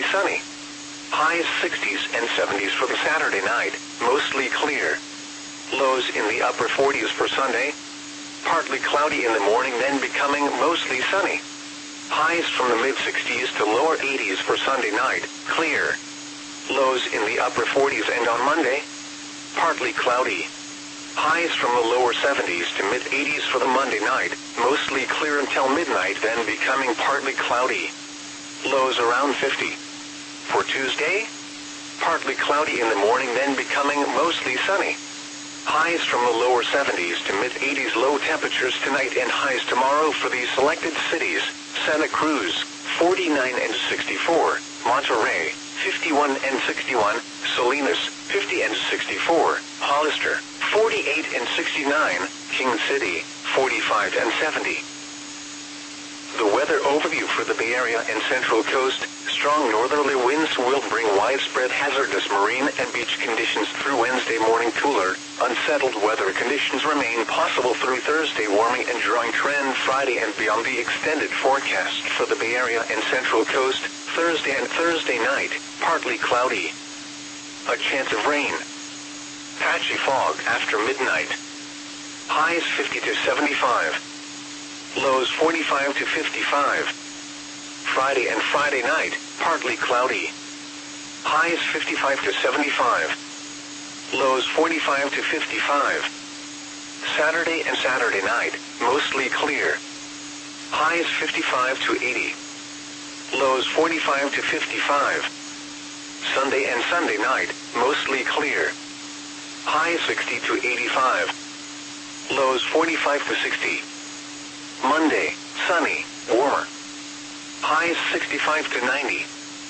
sunny. Highs 60s and 70s for the Saturday night, mostly clear. Lows in the upper 40s for Sunday. Partly cloudy in the morning, then becoming mostly sunny. Highs from the mid-60s to lower 80s for Sunday night, clear. Lows in the upper 40s, and on Monday, partly cloudy. Highs from the lower 70s to mid-80s for the Monday night, mostly clear until midnight, then becoming partly cloudy. Lows around 50. For Tuesday, partly cloudy in the morning, then becoming mostly sunny. Highs from the lower 70s to mid-80s, low temperatures tonight and highs tomorrow for these selected cities: Santa Cruz, 49 and 64, Monterrey, 51 and 61, Salinas, 50 and 64, Hollister, 48 and 69, King City, 45 and 70. The weather overview for the Bay Area and Central Coast: strong northerly winds will bring widespread hazardous marine and beach conditions through Wednesday morning. Cooler, unsettled weather conditions remain possible through Thursday, warming and drawing trend Friday and beyond. The extended forecast for the Bay Area and Central Coast: Thursday and Thursday night, partly cloudy. A chance of rain. Patchy fog after midnight. Highs 50 to 75. Lows 45 to 55. Friday and Friday night, partly cloudy. Highs 55 to 75. Lows 45 to 55. Saturday and Saturday night, mostly clear. Highs 55 to 80. Lows 45 to 55. Sunday and Sunday night, mostly clear. Highs 60 to 85. Lows 45 to 60. Monday, sunny, warmer. Highs 65 to 90.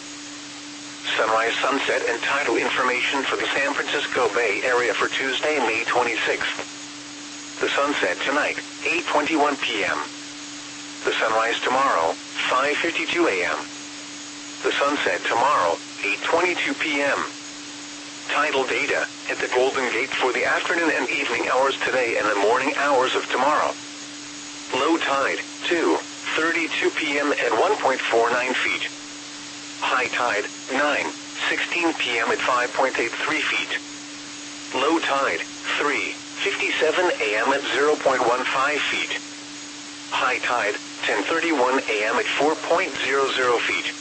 Sunrise, sunset, and tidal information for the San Francisco Bay Area for Tuesday, May 26th. The sunset tonight, 8:21 p.m. The sunrise tomorrow, 5:52 a.m. The sunset tomorrow, 8:22 p.m. Tidal data at the Golden Gate for the afternoon and evening hours today and the morning hours of tomorrow. Low tide, 2:32 p.m. at 1.49 feet. High tide, 9:16 p.m. at 5.83 feet. Low tide, 3:57 a.m. at 0.15 feet. High tide, 10:31 a.m. at 4.00 feet.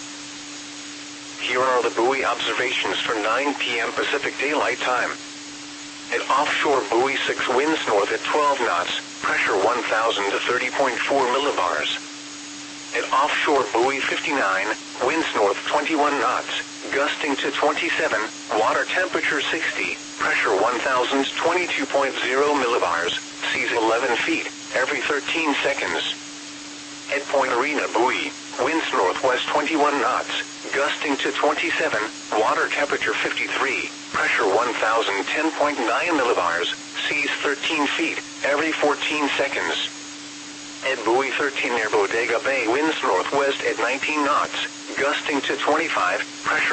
Here are the buoy observations for 9 p.m. Pacific Daylight Time. At offshore buoy 6, winds north at 12 knots, pressure 1,000 to 30.4 millibars. At offshore buoy 59, winds north 21 knots, gusting to 27, water temperature 60, pressure 1,000 22.0 millibars, seas 11 feet, every 13 seconds. At Point Arena buoy, winds northwest 21 knots, gusting to 27, water temperature 53, pressure 1,010.9 millibars, seas 13 feet, every 14 seconds. At buoy 13 near Bodega Bay, winds northwest at 19 knots, gusting to 25, pressure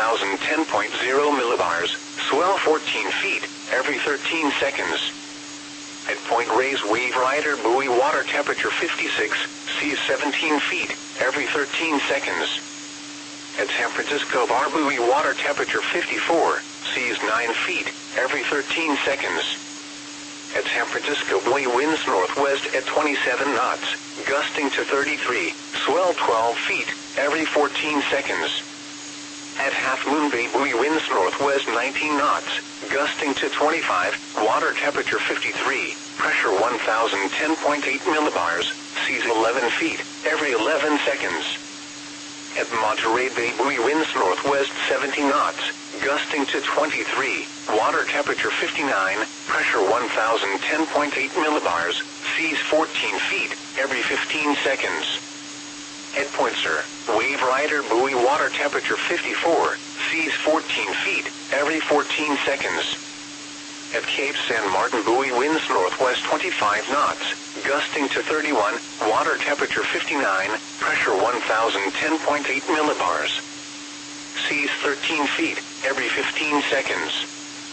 1,010.0 millibars, swell 14 feet, every 13 seconds. At Point Reyes Wave Rider buoy, water temperature 56, seas 17 feet, every 13 seconds. At San Francisco Bar buoy, water temperature 54, seas 9 feet, every 13 seconds. At San Francisco buoy, winds northwest at 27 knots, gusting to 33, swell 12 feet, every 14 seconds. At Half Moon Bay buoy, winds northwest 19 knots, gusting to 25, water temperature 53, pressure 1,010.8 millibars, seas 11 feet, every 11 seconds. At Monterey Bay buoy, winds northwest 17 knots, gusting to 23, water temperature 59, pressure 1,010.8 millibars, seas 14 feet, every 15 seconds. At Point Sur, Wave Rider buoy, water temperature 54, seas 14 feet, every 14 seconds. At Cape San Martin buoy, winds northwest 25 knots, gusting to 31, water temperature 59, pressure 1,010.8 millibars. Seas 13 feet, every 15 seconds.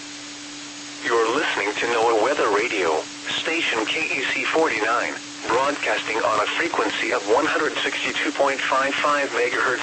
You're listening to NOAA Weather Radio, station KEC 49, broadcasting on a frequency of 162.55 MHz